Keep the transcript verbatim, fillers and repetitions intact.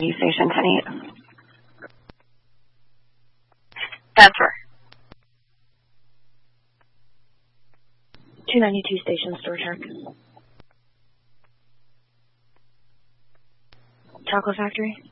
Station ten eight. Answer. two ninety-two Station, Store Shark. Chocolate Factory.